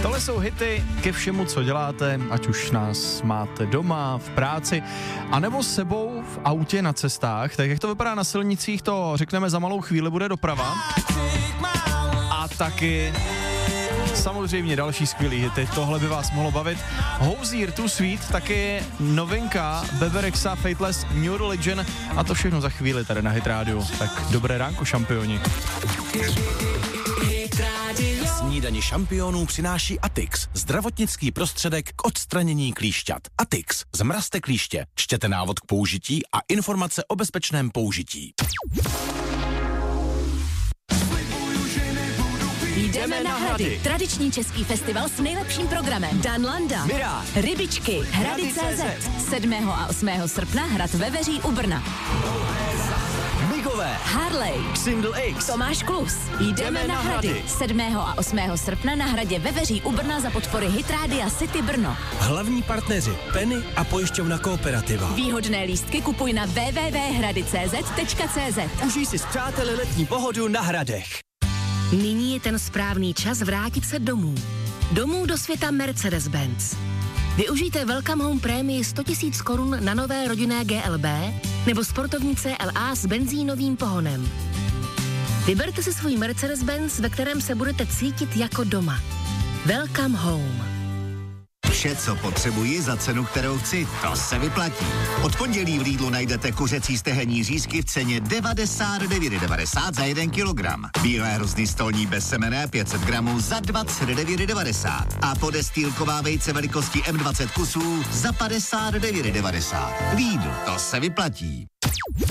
Tohle jsou hity ke všemu, co děláte, ať už nás máte doma, v práci, anebo s sebou v autě na cestách. Tak jak to vypadá na silnicích, to řekneme za malou chvíli, bude doprava. A taky samozřejmě další skvělý hity, tohle by vás mohlo bavit. Hozier Too Sweet, taky novinka Bebe Rexha, Fateless, New Religion a to všechno za chvíli tady na Hit Radio. Tak dobré ránko, šampioni. Snídani šampionů přináší Atix, zdravotnický prostředek k odstranění klíšťat. Atix, zmrazte klíště, čtěte návod k použití a informace o bezpečném použití. Jdeme na Hrady. Tradiční český festival s nejlepším programem. Dan Landa, Mirá, Rybičky, Hrady.cz. 7. a 8. srpna Hrad Veveří u Brna. Migové, Harley, Single X, Tomáš Klus. Jdeme na Hrady. 7. a 8. srpna na Hradě Veveří u Brna za podpory Hit Rádia City Brno. Hlavní partneři Penny a pojišťovna Kooperativa. Výhodné lístky kupuj na www.hrady.cz. Užij si s přáteli letní pohodu na Hradech. Nyní je ten správný čas vrátit se domů. Domů do světa Mercedes-Benz. Využijte Welcome Home prémii 100 000 korun na nové rodinné GLB nebo sportovní CLA s benzínovým pohonem. Vyberte si svůj Mercedes-Benz, ve kterém se budete cítit jako doma. Welcome Home. Vše, co potřebuji za cenu, kterou chci, to se vyplatí. Od pondělí v Lidlu najdete kuřecí stehenní řízky v ceně 99,90 za 1 kilogram. Bílé hrozny stolní bezsemenné 500 gramů za 29,90 a podestýlková vejce velikosti M20 kusů za 59,90. Lidl, to se vyplatí.